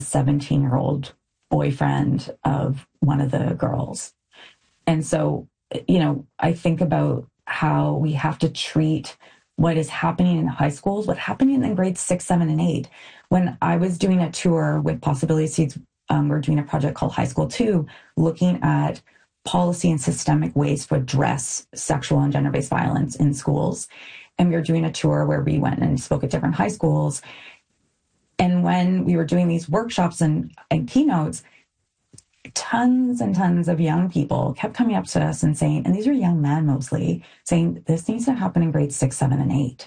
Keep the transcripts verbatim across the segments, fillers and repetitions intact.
seventeen-year-old boyfriend of one of the girls. And so, you know, I think about how we have to treat what is happening in high schools, what's happening in grades six, seven, and eight. When I was doing a tour with Possibility Seeds, um, we're doing a project called High School two, looking at policy and systemic ways to address sexual and gender-based violence in schools. And we were doing a tour where we went and spoke at different high schools. And when we were doing these workshops and, and keynotes, tons and tons of young people kept coming up to us and saying, and these are young men mostly, saying this needs to happen in grades six, seven, and eight.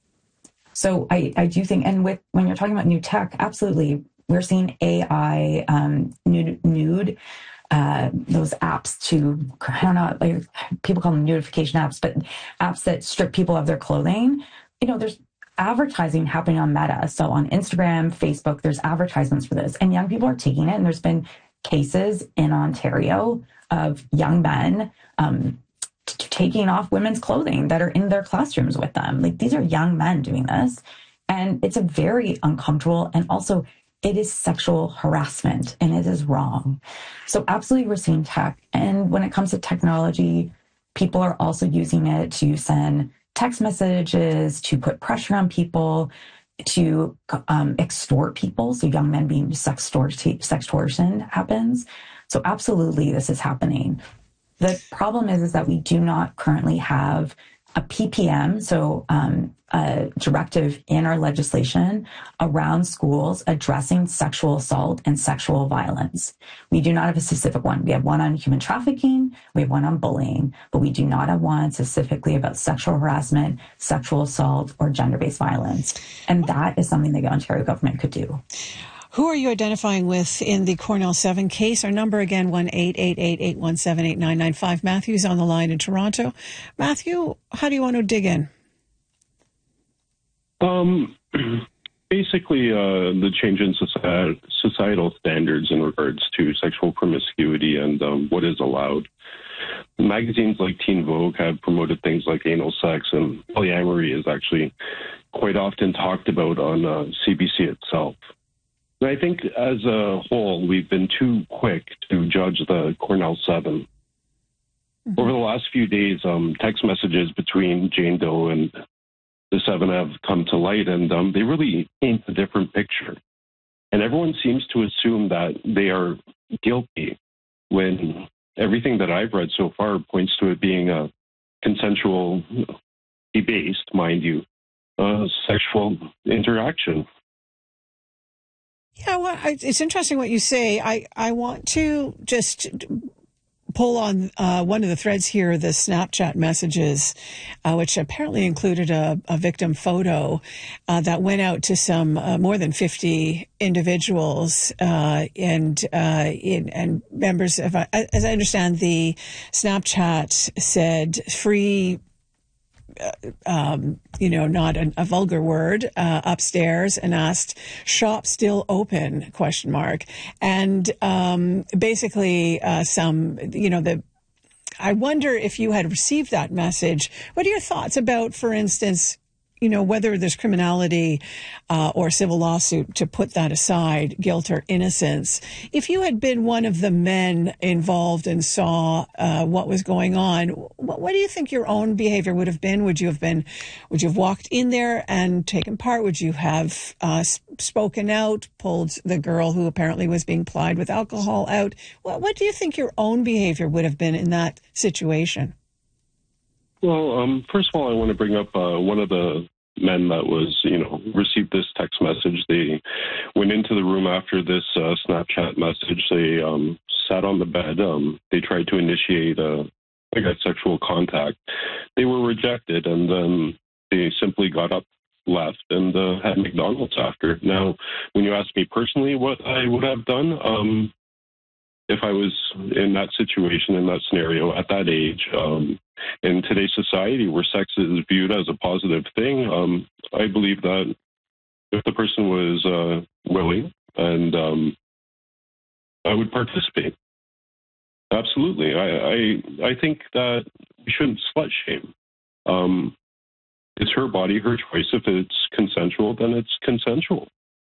So I, I do think, and with when you're talking about new tech, absolutely, we're seeing A I, um, nude, nude uh, those apps to, I don't know, like people call them notification apps, but apps that strip people of their clothing. You know, there's advertising happening on Meta. So on Instagram, Facebook, there's advertisements for this, and young people are taking it. And there's been cases in Ontario of young men um, t- taking off women's clothing that are in their classrooms with them. Like, these are young men doing this. And it's a very uncomfortable, and also it is sexual harassment, and it is wrong. So absolutely, we're seeing tech. And when it comes to technology, people are also using it to send text messages, to put pressure on people, to um, extort people. So young men being sextortion happens. So absolutely, this is happening. The problem is, is that we do not currently have a P P M, so um, a directive in our legislation around schools addressing sexual assault and sexual violence. We do not have a specific one. We have one on human trafficking, we have one on bullying, but we do not have one specifically about sexual harassment, sexual assault, or gender-based violence. And that is something the Ontario government could do. Who are you identifying with in the Cornell seven case? Our number again, one eight eight eight, eight one seven, eight nine nine five. Matthew's on the line in Toronto. Matthew, how do you want to dig in? Um, basically, uh, the change in society, societal standards in regards to sexual promiscuity and um, what is allowed. Magazines like Teen Vogue have promoted things like anal sex, and polyamory is actually quite often talked about on uh, C B C itself. And I think as a whole, we've been too quick to judge the Cornell seven. Mm-hmm. Over the last few days, um, text messages between Jane Doe and the seven have come to light, and um, they really paint a different picture. And everyone seems to assume that they are guilty when everything that I've read so far points to it being a consensual, based, mind you, uh, sexual interaction. Yeah, well, it's interesting what you say. I, I want to just pull on uh, one of the threads here, the Snapchat messages, uh, which apparently included a, a victim photo uh, that went out to some uh, more than fifty individuals uh, and uh, in, and members of, as I understand, the Snapchat said free. Uh, um, you know, not an, a vulgar word, uh, upstairs, and asked, shop still open, question mark. And um, basically uh, some, you know, the, I wonder if you had received that message. What are your thoughts about, for instance, you know, whether there's criminality uh, or civil lawsuit, to put that aside, guilt or innocence? If you had been one of the men involved and saw uh, what was going on, what, what do you think your own behavior would have been? Would you have been, would you have walked in there and taken part? Would you have uh, spoken out, pulled the girl who apparently was being plied with alcohol out? What, what do you think your own behavior would have been in that situation? Well, um, first of all, I want to bring up uh, one of the men that was, you know, received this text message. They went into the room after this uh, Snapchat message. They um, sat on the bed. Um, they tried to initiate a, like a sexual contact. They were rejected, and then they simply got up, left, and uh, had McDonald's after. Now, when you ask me personally what I would have done, um, if I was in that situation, in that scenario, at that age, um, in today's society where sex is viewed as a positive thing, um, I believe that if the person was uh, willing, and um, I would participate. Absolutely. I, I I think that we shouldn't slut shame. Um, it's her body, her choice. If it's consensual, then it's consensual.